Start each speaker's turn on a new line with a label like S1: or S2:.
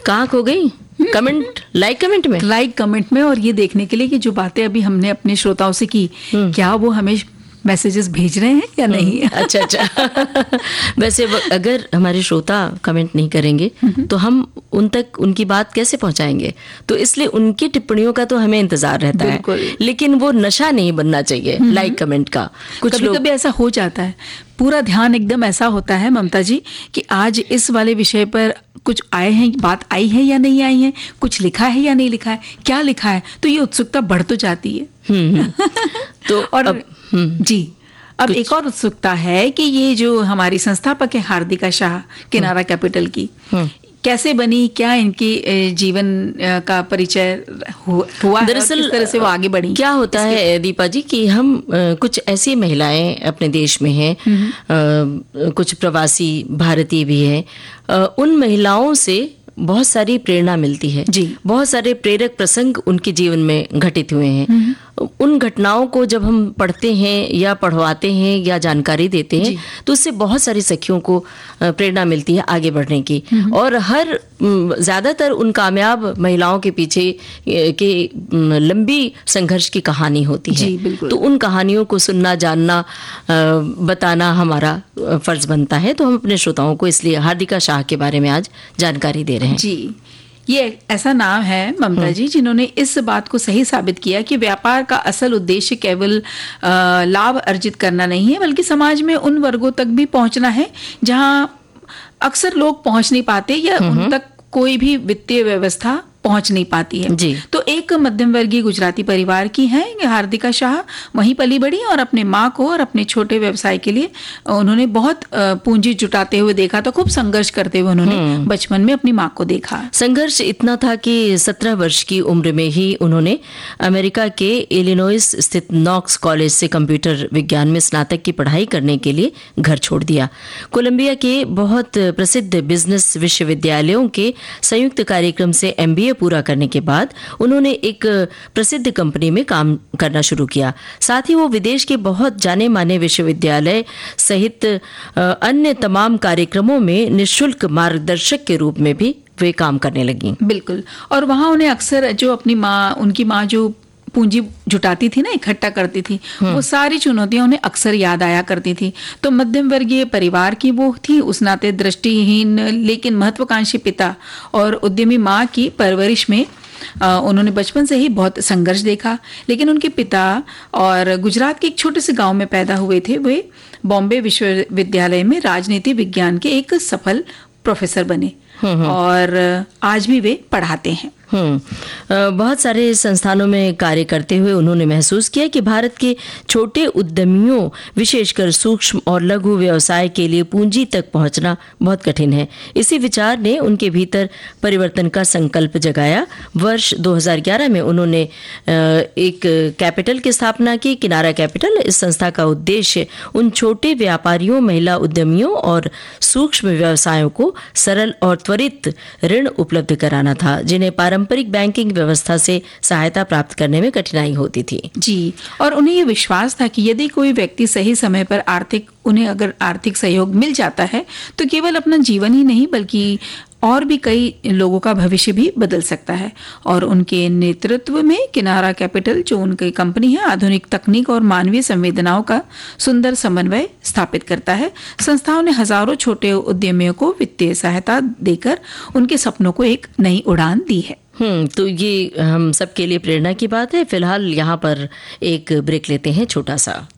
S1: कहाँ खो गई? लाइक कमेंट में। और ये देखने के लिए कि जो बातें अभी हमने अपने श्रोताओं से की, क्या वो हमें मैसेजेस भेज रहे हैं या नहीं। अच्छा। वैसे अगर हमारे श्रोता कमेंट नहीं करेंगे तो हम उन तक उनकी बात कैसे पहुंचाएंगे? तो इसलिए उनकी टिप्पणियों का तो हमें इंतजार रहता है, लेकिन वो नशा नहीं बनना चाहिए लाइक कमेंट का।
S2: कभी ऐसा हो जाता है, पूरा ध्यान एकदम ऐसा होता है ममता जी कि आज इस वाले विषय पर कुछ आए हैं, बात आई है या नहीं आई है, कुछ लिखा है या नहीं लिखा है, क्या लिखा है, तो ये उत्सुकता बढ़ तो जाती है।
S1: तो
S2: और जी, अब एक और उत्सुकता है कि ये जो हमारी संस्थापक है हार्दिका शाह किनारा कैपिटल की, कैसे बनी, क्या इनकी जीवन का परिचय हुआ,
S1: दरअसल
S2: किस तरह से वो आगे बढ़ी?
S1: क्या होता है दीपा जी कि हम कुछ ऐसी महिलाएं अपने देश में हैं, कुछ प्रवासी भारतीय भी हैं, उन महिलाओं से बहुत सारी प्रेरणा मिलती है
S2: जी।
S1: बहुत सारे प्रेरक प्रसंग उनके जीवन में घटित हुए हैं। उन घटनाओं को जब हम पढ़ते हैं या पढ़वाते हैं या जानकारी देते हैं तो उससे बहुत सारी सखियों को प्रेरणा मिलती है आगे बढ़ने की। और ज्यादातर उन कामयाब महिलाओं के पीछे के लंबी संघर्ष की कहानी होती है। तो उन कहानियों को सुनना, जानना, बताना हमारा फर्ज बनता है। तो हम अपने श्रोताओं को इसलिए हार्दिका शाह के बारे में आज जानकारी दे रहे हैं।
S2: जी, ये ऐसा नाम है ममता जी जिन्होंने इस बात को सही साबित किया कि व्यापार का असल उद्देश्य केवल लाभ अर्जित करना नहीं है, बल्कि समाज में उन वर्गों तक भी पहुंचना है जहां अक्सर लोग पहुंच नहीं पाते या उन तक कोई भी वित्तीय व्यवस्था पहुंच नहीं पाती है
S1: जी।
S2: तो एक मध्यम वर्गीय गुजराती परिवार की है हार्दिका शाह, वहीं पली बड़ी और अपने माँ को और अपने छोटे व्यवसाय के लिए उन्होंने बहुत पूंजी जुटाते हुए देखा। तो खूब संघर्ष करते हुए उन्होंने बचपन में अपनी माँ को देखा।
S1: संघर्ष इतना था कि 17 वर्ष की उम्र में ही उन्होंने अमेरिका के इलिनॉइस स्थित नॉक्स कॉलेज से कंप्यूटर विज्ञान में स्नातक की पढ़ाई करने के लिए घर छोड़ दिया। कोलंबिया के बहुत प्रसिद्ध बिजनेस विश्वविद्यालयों के संयुक्त कार्यक्रम से MBA पूरा करने के बाद उन्होंने एक प्रसिद्ध कंपनी में काम करना शुरू किया। साथ ही वो विदेश के बहुत जाने माने विश्वविद्यालय सहित अन्य तमाम कार्यक्रमों में निःशुल्क मार्गदर्शक के रूप में भी वे काम करने लगी।
S2: बिल्कुल। और वहां उन्हें अक्सर जो अपनी माँ, उनकी माँ जो पूंजी जुटाती थी ना, इकट्ठा करती थी, वो सारी चुनौतियां उन्हें अक्सर याद आया करती थी। तो मध्यम वर्गीय परिवार की वो थी, उस नाते दृष्टिहीन लेकिन महत्वाकांक्षी पिता और उद्यमी माँ की परवरिश में उन्होंने बचपन से ही बहुत संघर्ष देखा। लेकिन उनके पिता और गुजरात के एक छोटे से गांव में पैदा हुए थे। वे बॉम्बे विश्वविद्यालय में राजनीति विज्ञान के एक सफल प्रोफेसर बने और आज भी वे पढ़ाते हैं।
S1: बहुत सारे संस्थानों में कार्य करते हुए उन्होंने महसूस किया कि भारत के छोटे उद्यमियों, विशेषकर सूक्ष्म और लघु व्यवसाय के लिए पूंजी तक पहुंचना बहुत कठिन है। इसी विचार ने उनके भीतर परिवर्तन का संकल्प जगाया। वर्ष 2011 में उन्होंने एक कैपिटल की स्थापना की, किनारा कैपिटल। इस संस्था का उद्देश्य उन छोटे व्यापारियों, महिला उद्यमियों और सूक्ष्म व्यवसायों को सरल और त्वरित ऋण उपलब्ध कराना था, जिन्हें पारंपरिक बैंकिंग व्यवस्था से सहायता प्राप्त करने में कठिनाई होती थी।
S2: जी, और उन्हें ये विश्वास था कि यदि कोई व्यक्ति सही समय पर उन्हें अगर आर्थिक सहयोग मिल जाता है तो केवल अपना जीवन ही नहीं बल्कि और भी कई लोगों का भविष्य भी बदल सकता है। और उनके नेतृत्व में किनारा कैपिटल, जो उनकी कंपनी है, आधुनिक तकनीक और मानवीय संवेदनाओं का सुंदर समन्वय स्थापित करता है। संस्थाओं ने हजारों छोटे उद्यमियों को वित्तीय सहायता देकर उनके सपनों को एक नई उड़ान दी है।
S1: तो ये हम सबके लिए प्रेरणा की बात है। फिलहाल यहाँ पर एक ब्रेक लेते हैं छोटा सा।